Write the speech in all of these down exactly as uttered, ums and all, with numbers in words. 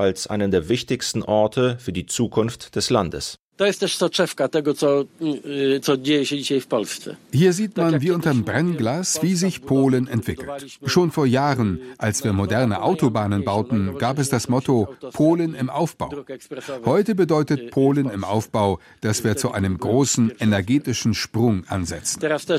als einen der wichtigsten Orte für die Zukunft des Landes. Hier sieht man wie unterm Brennglas, wie sich Polen entwickelt. Schon vor Jahren, als wir moderne Autobahnen bauten, gab es das Motto Polen im Aufbau. Heute bedeutet Polen im Aufbau, dass wir zu einem großen energetischen Sprung ansetzen.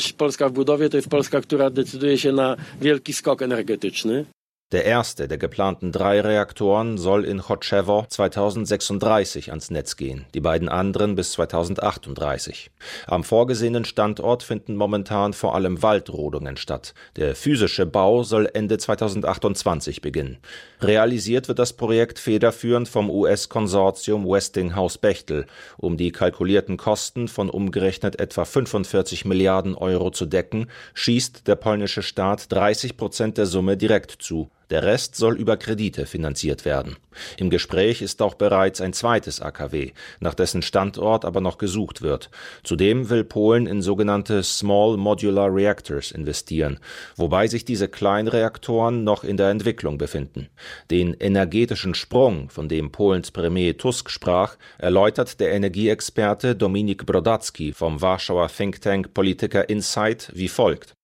Der erste der geplanten drei Reaktoren soll in Choczewo zweitausendsechsunddreißig ans Netz gehen, die beiden anderen bis zweitausendachtunddreißig. Am vorgesehenen Standort finden momentan vor allem Waldrodungen statt. Der physische Bau soll Ende zweitausendachtundzwanzig beginnen. Realisiert wird das Projekt federführend vom U S-Konsortium Westinghouse-Bechtel. Um die kalkulierten Kosten von umgerechnet etwa fünfundvierzig Milliarden Euro zu decken, schießt der polnische Staat dreißig Prozent der Summe direkt zu. Der Rest soll über Kredite finanziert werden. Im Gespräch ist auch bereits ein zweites A K W, nach dessen Standort aber noch gesucht wird. Zudem will Polen in sogenannte Small Modular Reactors investieren, wobei sich diese Kleinreaktoren noch in der Entwicklung befinden. Den energetischen Sprung, von dem Polens Premier Tusk sprach, erläutert der Energieexperte Dominik Brodacki vom Warschauer Think Tank Polityka Insight wie folgt.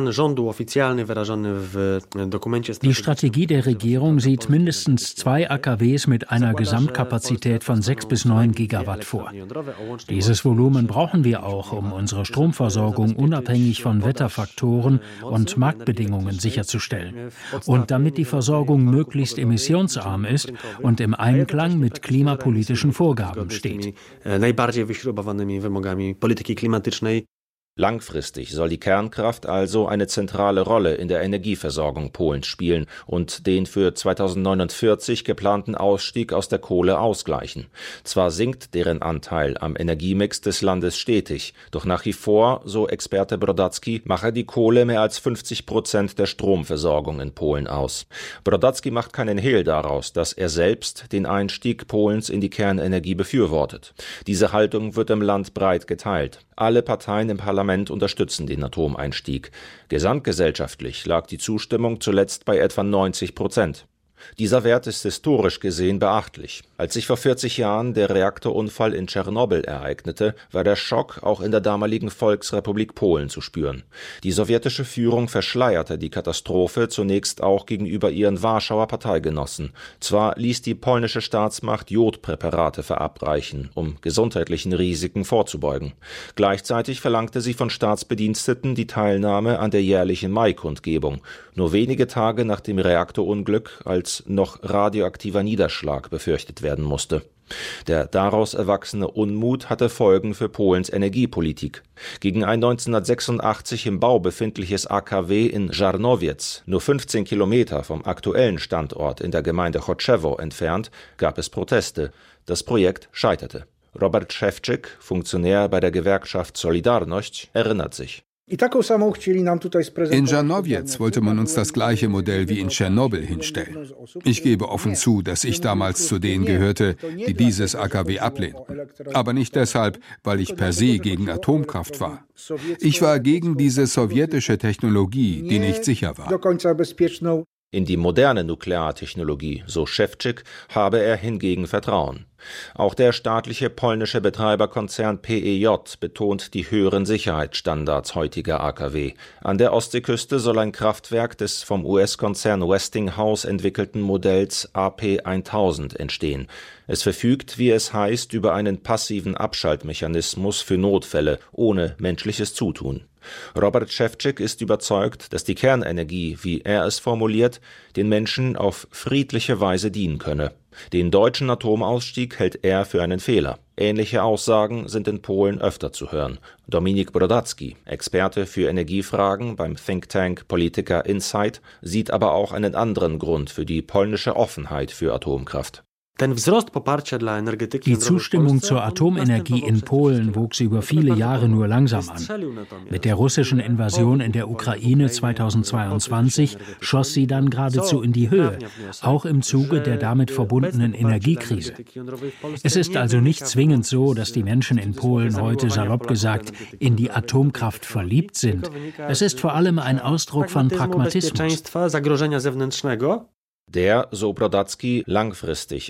Die Strategie der Regierung sieht mindestens zwei A K Ws mit einer Gesamtkapazität von sechs bis neun Gigawatt vor. Dieses Volumen brauchen wir auch, um unsere Stromversorgung unabhängig von Wetterfaktoren und Marktbedingungen sicherzustellen und damit die Versorgung möglichst emissionsarm ist und im Einklang mit klimapolitischen Vorgaben steht. Langfristig soll die Kernkraft also eine zentrale Rolle in der Energieversorgung Polens spielen und den für zweitausendneunundvierzig geplanten Ausstieg aus der Kohle ausgleichen. Zwar sinkt deren Anteil am Energiemix des Landes stetig, doch nach wie vor, so Experte Brodacki, mache die Kohle mehr als fünfzig Prozent der Stromversorgung in Polen aus. Brodacki macht keinen Hehl daraus, dass er selbst den Einstieg Polens in die Kernenergie befürwortet. Diese Haltung wird im Land breit geteilt. Alle Parteien im Parlament unterstützen den Atomeinstieg. Gesamtgesellschaftlich lag die Zustimmung zuletzt bei etwa neunzig Prozent. Dieser Wert ist historisch gesehen beachtlich. Als sich vor vierzig Jahren der Reaktorunfall in Tschernobyl ereignete, war der Schock auch in der damaligen Volksrepublik Polen zu spüren. Die sowjetische Führung verschleierte die Katastrophe zunächst auch gegenüber ihren Warschauer Parteigenossen. Zwar ließ die polnische Staatsmacht Jodpräparate verabreichen, um gesundheitlichen Risiken vorzubeugen. Gleichzeitig verlangte sie von Staatsbediensteten die Teilnahme an der jährlichen Maikundgebung, nur wenige Tage nach dem Reaktorunglück, als noch radioaktiver Niederschlag befürchtet werden musste. Der daraus erwachsene Unmut hatte Folgen für Polens Energiepolitik. Gegen ein neunzehnhundertsechsundachtzig im Bau befindliches A K W in Żarnowiec, nur fünfzehn Kilometer vom aktuellen Standort in der Gemeinde Choczewo entfernt, gab es Proteste. Das Projekt scheiterte. Robert Szewczyk, Funktionär bei der Gewerkschaft Solidarność, erinnert sich. In Żarnowiec wollte man uns das gleiche Modell wie in Tschernobyl hinstellen. Ich gebe offen zu, dass ich damals zu denen gehörte, die dieses A K W ablehnten. Aber nicht deshalb, weil ich per se gegen Atomkraft war. Ich war gegen diese sowjetische Technologie, die nicht sicher war. In die moderne Nukleartechnologie, so Szewczyk, habe er hingegen Vertrauen. Auch der staatliche polnische Betreiberkonzern P E J betont die höheren Sicherheitsstandards heutiger A K W. An der Ostseeküste soll ein Kraftwerk des vom U S-Konzern Westinghouse entwickelten Modells A P tausend entstehen. Es verfügt, wie es heißt, über einen passiven Abschaltmechanismus für Notfälle ohne menschliches Zutun. Robert Szewczyk ist überzeugt, dass die Kernenergie, wie er es formuliert, den Menschen auf friedliche Weise dienen könne. Den deutschen Atomausstieg hält er für einen Fehler. Ähnliche Aussagen sind in Polen öfter zu hören. Dominik Brodacki, Experte für Energiefragen beim Think Tank Polityka Insight, sieht aber auch einen anderen Grund für die polnische Offenheit für Atomkraft. Die Zustimmung zur Atomenergie in Polen wuchs über viele Jahre nur langsam an. Mit der russischen Invasion in der Ukraine zweitausendzweiundzwanzig schoss sie dann geradezu in die Höhe, auch im Zuge der damit verbundenen Energiekrise. Es ist also nicht zwingend so, dass die Menschen in Polen heute, salopp gesagt, in die Atomkraft verliebt sind. Es ist vor allem ein Ausdruck von Pragmatismus. Der, so Brodacki, langfristig